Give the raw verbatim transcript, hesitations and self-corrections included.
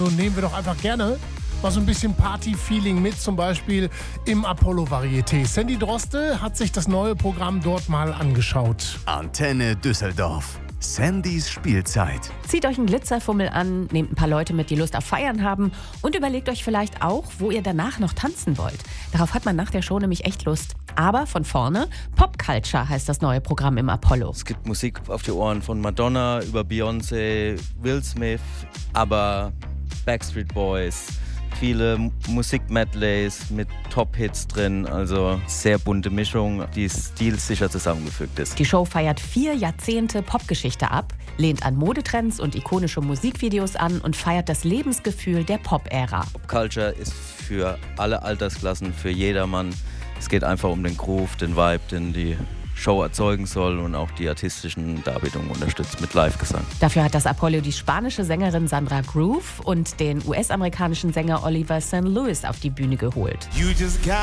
Und nehmen wir doch einfach gerne mal so ein bisschen Party-Feeling mit, zum Beispiel im Apollo-Varieté. Sandy Droste hat sich das neue Programm dort mal angeschaut. Antenne Düsseldorf. Sandys Spielzeit. Zieht euch einen Glitzerfummel an, nehmt ein paar Leute mit, die Lust auf Feiern haben und überlegt euch vielleicht auch, wo ihr danach noch tanzen wollt. Darauf hat man nach der Show nämlich echt Lust. Aber von vorne, Pop Culture heißt das neue Programm im Apollo. Es gibt Musik auf die Ohren von Madonna über Beyoncé, Will Smith, aber Backstreet Boys. Viele Musik-Medleys mit Top-Hits drin, also sehr bunte Mischung, die stilsicher zusammengefügt ist. Die Show feiert vier Jahrzehnte Popgeschichte ab, lehnt an Modetrends und ikonische Musikvideos an und feiert das Lebensgefühl der Pop-Ära. Pop-Culture ist für alle Altersklassen, für jedermann. Es geht einfach um den Groove, den Vibe, den die Show erzeugen soll und auch die artistischen Darbietungen unterstützt mit Live-Gesang. Dafür hat das Apollo die spanische Sängerin Sandra Groove und den U S-amerikanischen Sänger Oliver Saint Louis auf die Bühne geholt.